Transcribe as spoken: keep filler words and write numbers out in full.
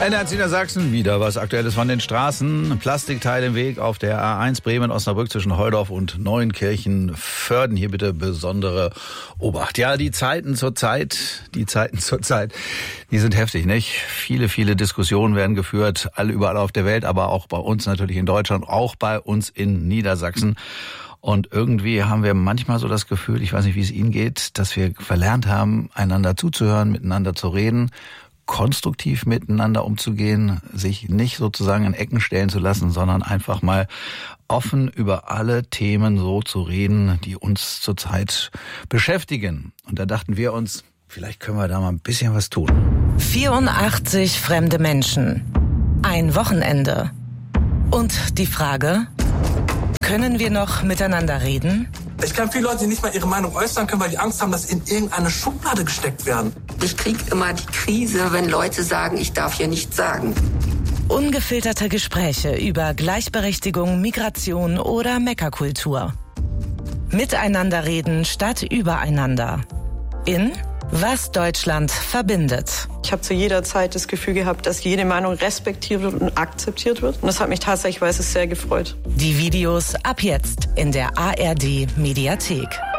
N eins Niedersachsen, wieder was Aktuelles von den Straßen. Plastikteil im Weg auf der A eins Bremen-Osnabrück zwischen Holdorf und Neunkirchen-Vörden. Hier bitte besondere Obacht. Ja, die Zeiten zur Zeit, die Zeiten zur Zeit, die sind heftig, nicht? Viele, viele Diskussionen werden geführt, alle überall auf der Welt, aber auch bei uns natürlich in Deutschland, auch bei uns in Niedersachsen. Und irgendwie haben wir manchmal so das Gefühl, ich weiß nicht, wie es Ihnen geht, dass wir verlernt haben, einander zuzuhören, miteinander zu reden, konstruktiv miteinander umzugehen, sich nicht sozusagen in Ecken stellen zu lassen, sondern einfach mal offen über alle Themen so zu reden, die uns zurzeit beschäftigen. Und da dachten wir uns, vielleicht können wir da mal ein bisschen was tun. vierundachtzig fremde Menschen. Ein Wochenende. Und die Frage, können wir noch miteinander reden? Ich kenne viele Leute, die nicht mal ihre Meinung äußern können, weil die Angst haben, dass sie in irgendeine Schublade gesteckt werden. Ich kriege immer die Krise, wenn Leute sagen, ich darf hier nichts sagen. Ungefilterte Gespräche über Gleichberechtigung, Migration oder Meckerkultur. Miteinander reden statt übereinander. In Was Deutschland verbindet. Ich habe zu jeder Zeit das Gefühl gehabt, dass jede Meinung respektiert wird und akzeptiert wird. Und das hat mich tatsächlich sehr gefreut. Die Videos ab jetzt in der A R D Mediathek.